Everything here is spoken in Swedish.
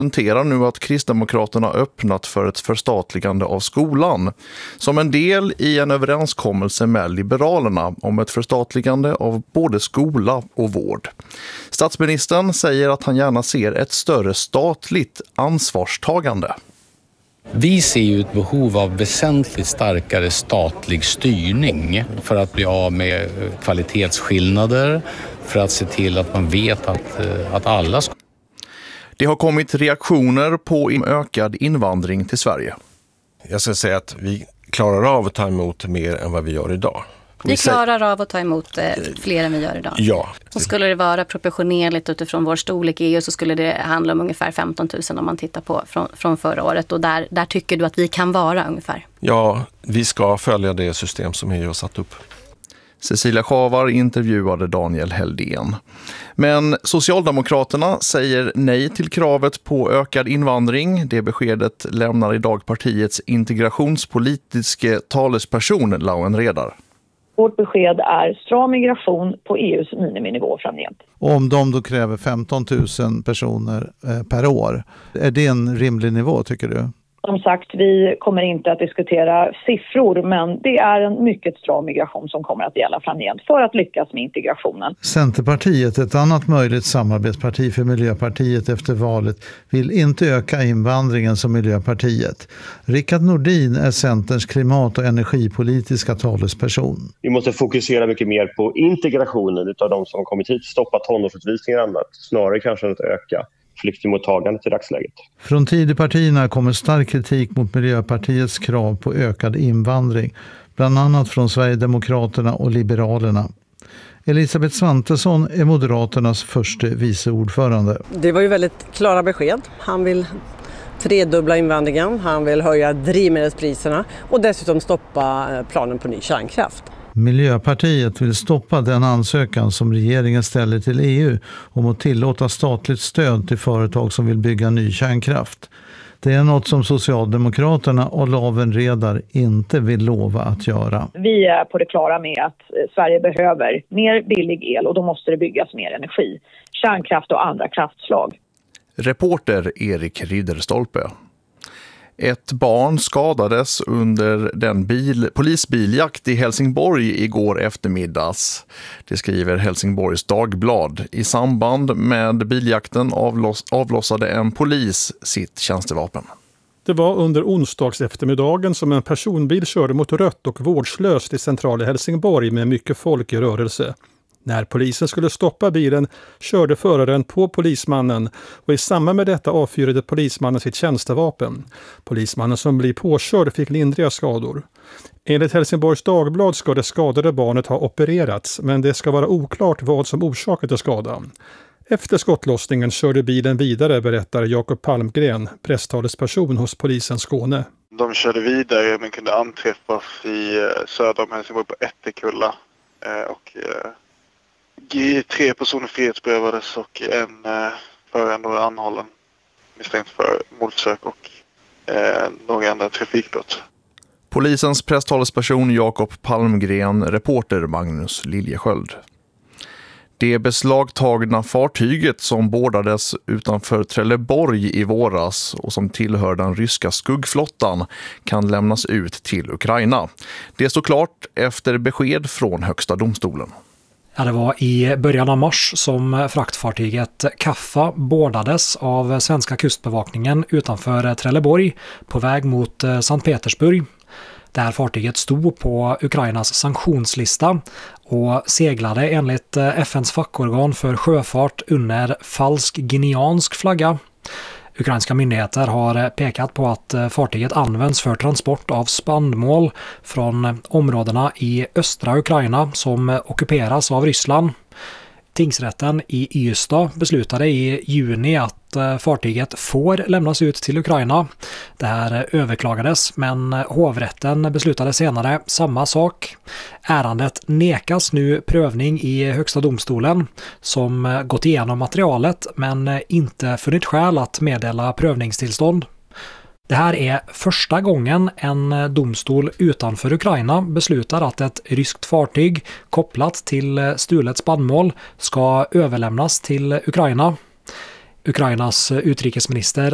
kommenterar nu att Kristdemokraterna öppnat för ett förstatligande av skolan som en del i en överenskommelse med Liberalerna om ett förstatligande av både skola och vård. Statsministern säger att han gärna ser ett större statligt ansvarstagande. Vi ser ju ett behov av väsentligt starkare statlig styrning för att bli av med kvalitetsskillnader, för att se till att man vet att alla ska. Det har kommit reaktioner på ökad invandring till Sverige. Jag ska säga att vi klarar av att ta emot mer än vad vi gör idag. Vi klarar av att ta emot fler än vi gör idag. Ja. Och skulle det vara proportionerligt utifrån vår storlek i EU så skulle det handla om ungefär 15 000 om man tittar på från förra året. Och där tycker du att vi kan vara ungefär? Ja, vi ska följa det system som EU har satt upp. Cecilia Schavar intervjuade Daniel Heldén. Men Socialdemokraterna säger nej till kravet på ökad invandring. Det beskedet lämnar idag partiets integrationspolitiska talesperson Lauen Redar. Vårt besked är stram migration på EUs miniminivå framgent. Om de då kräver 15 000 personer per år, är det en rimlig nivå tycker du? Som sagt, vi kommer inte att diskutera siffror, men det är en mycket stram migration som kommer att gälla framgent för att lyckas med integrationen. Centerpartiet, ett annat möjligt samarbetsparti för Miljöpartiet efter valet, vill inte öka invandringen som Miljöpartiet. Rickard Nordin är Centerns klimat- och energipolitiska talesperson. Vi måste fokusera mycket mer på integrationen av de som har kommit hit, stoppa tonårsutvisningar och annat, snarare kanske att öka flyktingmottagandet i dagsläget. Från Tidöpartierna kommer stark kritik mot Miljöpartiets krav på ökad invandring, bland annat från Sverigedemokraterna och Liberalerna. Elisabeth Svantesson är Moderaternas första vice ordförande. Det var ju väldigt klara besked. Han vill tredubbla invandringen, han vill höja drivmedelspriserna och dessutom stoppa planen på ny kärnkraft. Miljöpartiet vill stoppa den ansökan som regeringen ställer till EU om att tillåta statligt stöd till företag som vill bygga ny kärnkraft. Det är något som Socialdemokraterna och Lauen Redar inte vill lova att göra. Vi är på det klara med att Sverige behöver mer billig el och då måste det byggas mer energi. Kärnkraft och andra kraftslag. Reporter Erik Ridderstolpe. Ett barn skadades under den polisbiljakt i Helsingborg igår eftermiddags. Det skriver Helsingborgs Dagblad. I samband med biljakten avlossade en polis sitt tjänstevapen. Det var under onsdags eftermiddagen som en personbil körde mot rött och vårdslöst i centrala Helsingborg med mycket folk i rörelse. När polisen skulle stoppa bilen körde föraren på polismannen och i samband med detta avfyrade polismannen sitt tjänstevapen. Polismannen som blir påkörd fick lindriga skador. Enligt Helsingborgs Dagblad ska det skadade barnet ha opererats, men det ska vara oklart vad som orsakade skadan. Efter skottlossningen körde bilen vidare, berättar Jakob Palmgren, presstalesperson hos polisen Skåne. De körde vidare men kunde anträffas i söder om Helsingborg på Ättekulla och 3 personer frihetsberövades och en förare var anhållen misstänkt för mordförsök och några andra trafikbrott. Polisens presstalesperson Jakob Palmgren, reporter Magnus Liljesköld. Det beslagtagna fartyget som bordades utanför Trelleborg i våras och som tillhör den ryska skuggflottan kan lämnas ut till Ukraina. Det står klart efter besked från Högsta domstolen. Ja, det var i början av mars som fraktfartyget Kaffa bordades av svenska kustbevakningen utanför Trelleborg på väg mot Sankt Petersburg. Det här fartyget stod på Ukrainas sanktionslista och seglade enligt FNs fackorgan för sjöfart under falsk guineansk flagga. Ukrainska myndigheter har pekat på att fartyget används för transport av spannmål från områdena i östra Ukraina som ockuperas av Ryssland. Tingsrätten i Ystad beslutade i juni att fartyget får lämnas ut till Ukraina. Det här överklagades, men hovrätten beslutade senare samma sak. Ärendet nekas nu prövning i Högsta domstolen som gått igenom materialet men inte funnit skäl att meddela prövningstillstånd. Det här är första gången en domstol utanför Ukraina beslutar att ett ryskt fartyg kopplat till stulet spannmål ska överlämnas till Ukraina. Ukrainas utrikesminister